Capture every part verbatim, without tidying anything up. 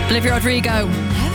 Olivia Rodrigo.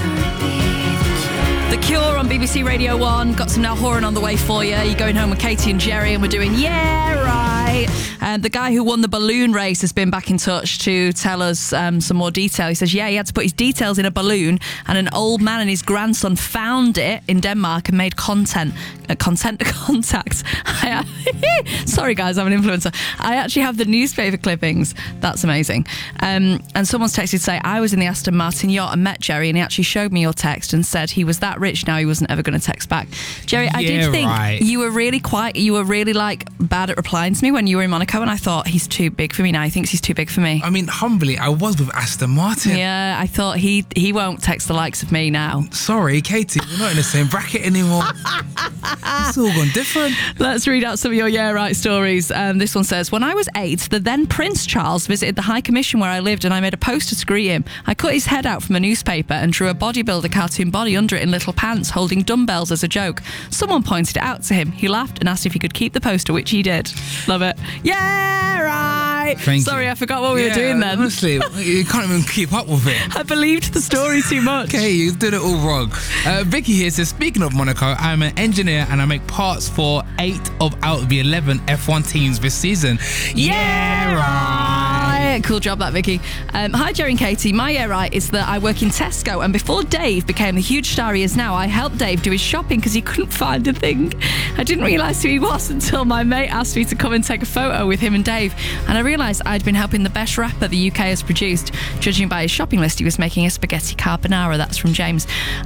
The Cure on B B C Radio one. Got some Niall Horan on the way for you. You're going home with Katie and Jerry and we're doing Yeah Right. And the guy who won the balloon race has been back in touch to tell us um, some more detail. He says, yeah, he had to put his details in a balloon and an old man and his grandson found it in Denmark and made content, uh, content contact. I, sorry, guys, I'm an influencer. I actually have the newspaper clippings. That's amazing. Um, and someone's texted to say, I was in the Aston Martin yacht and met Jerry and he actually showed me your text and said he was that rich now he wasn't ever going to text back. Jerry, yeah, I did think right. you were really quite, you were really like bad at replying to me when you were in Monaco and I thought he's too big for me now. He thinks he's too big for me. I mean, humbly, I was with Aston Martin. Yeah, I thought he he won't text the likes of me now. Sorry, Katie, we're not in the same bracket anymore. It's all gone different. Let's read out some of your Yeah Right stories. Um, this one says, when I was eight, the then Prince Charles visited the High Commission where I lived and I made a poster to greet him. I cut his head out from a newspaper and drew a bodybuilder cartoon body under it in little pants holding dumbbells as a joke. Someone pointed it out to him. He laughed and asked if he could keep the poster, which he did. Love it. Yeah, right. Thank Sorry, you. I forgot what we yeah, were doing then. Honestly, you can't even keep up with it. I believed the story too much. Okay, you did it all wrong. Uh, Vicky here says, speaking of Monaco, I'm an engineer and I make parts for eight of out of the eleven F one teams this season. Yeah, Yeah, right. Cool job, that, Vicky. Um, hi, Jerry and Katie. My Yeah Right is that I work in Tesco, and before Dave became the huge star he is now, I helped Dave do his shopping because he couldn't find a thing. I didn't realise who he was until my mate asked me to come and take a photo with him and Dave, and I realised I'd been helping the best rapper the U K has produced. Judging by his shopping list, he was making a spaghetti carbonara. That's from James.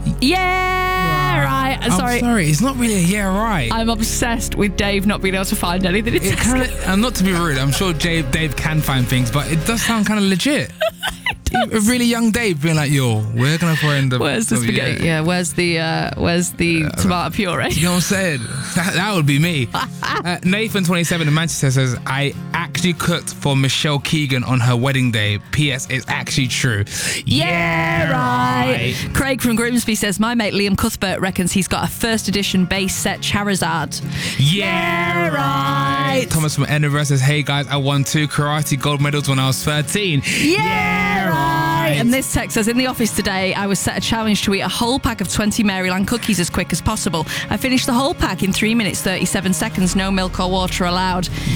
Yeah, right. I'm Sorry. sorry, it's not really a yeah, right. I'm obsessed with Dave not being able to find anything. It's It kinda, and not to be rude, I'm sure Dave, Dave can find things, but it does sound kind of legit. A really young Dave being like, yo, we're going to find the... Where's the oh, spaghetti? Yeah, yeah. where's the uh, where's the tomato puree? You know what I'm saying? That, that would be me. uh, Nathan, twenty-seven in Manchester says, I actually cooked for Michelle Keegan on her wedding day. P S It's actually true. Yeah, right. Craig from Grimsby says, my mate Liam Cuthbert reckons he's got a first edition base set Charizard. Yeah, right. Thomas from Edinburgh says, hey guys, I won two karate gold medals when I was thirteen. Yeah, right. And this text says, in the office today, I was set a challenge to eat a whole pack of twenty Maryland cookies as quick as possible. I finished the whole pack in three minutes, thirty-seven seconds, no milk or water allowed.